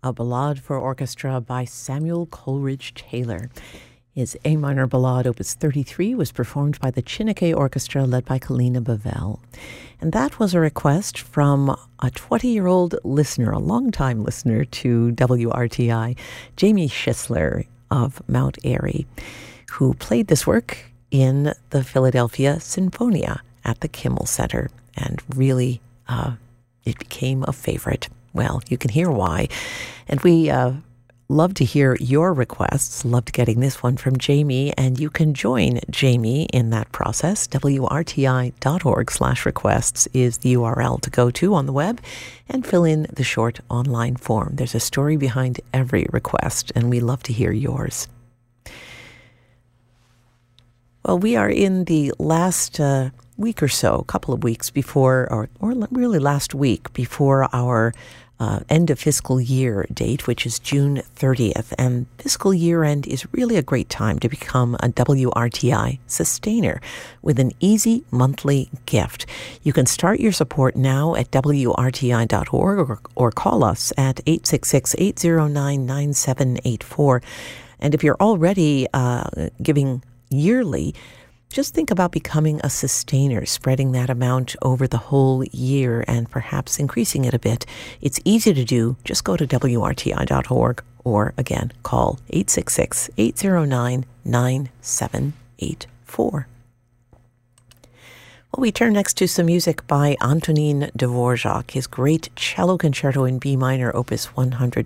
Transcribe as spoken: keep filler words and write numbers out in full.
a ballade for orchestra by Samuel Coleridge Taylor. His A minor ballade, Opus thirty-three, was performed by the Chineke Orchestra led by Kalina Bavel. And that was a request from a twenty-year-old listener, a longtime listener to W R T I, Jamie Schisler of Mount Airy, who played this work in the Philadelphia Sinfonia at the Kimmel Center. And really, uh, it became a favorite. Well, you can hear why. And we uh, love to hear your requests. Loved getting this one from Jamie. And you can join Jamie in that process. W R T I dot org slash requests is the U R L to go to on the web and fill in the short online form. There's a story behind every request, and we love to hear yours. Well, we are in the last uh, week or so, a couple of weeks before, or, or really last week before our uh, end of fiscal year date, which is June thirtieth. And fiscal year end is really a great time to become a W R T I sustainer with an easy monthly gift. You can start your support now at W R T I dot org or, or call us at eight six six, eight zero nine, nine seven eight four. And if you're already uh, giving yearly, just think about becoming a sustainer, spreading that amount over the whole year and perhaps increasing it a bit. It's easy to do. Just go to W R T I dot org or, again, call eight six six, eight zero nine, nine seven eight four. Well, we turn next to some music by Antonin Dvorak, his great cello concerto in B minor, Opus one